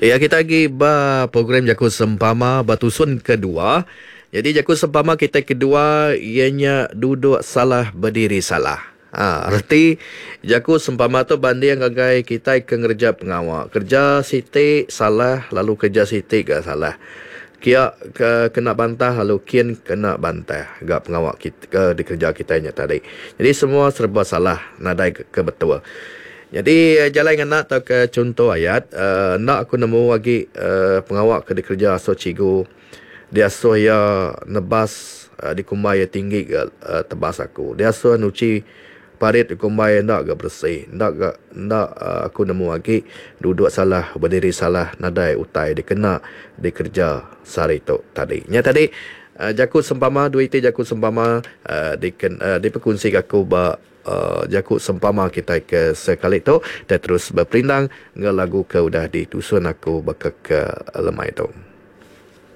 Ya, kita lagi program Jakun Sempama Batusun kedua. Jadi Jakun Sempama kita kedua ianya duduk salah berdiri salah. Arti Jakun Sempama tu banding gagai kita kerja pengawal. Kerja sitik salah lalu kerja sitik gak salah. Kia kena bantah lalu kian kena bantah gak pengawal kita di kerja kita tadi. Jadi semua serba salah nadai ke betul. Jadi jalan dengan nak ke contoh ayat nak aku nemu lagi pengawak ke kerja so cigu dia so ya nebas di kumbai tinggi ke tebas aku dia so nuci parit di kumbai nak ke bersih nak aku nemu lagi duduk salah berdiri salah nadai utai dikena di kerja sari tu tadi nya tadi Jakun Sempama duit Jakun Sempama di perkongsi aku Jakun Sempama kita ke sekali tu dan terus berperindang dengan lagu ke udah ditusun aku bakal ke lemai tu.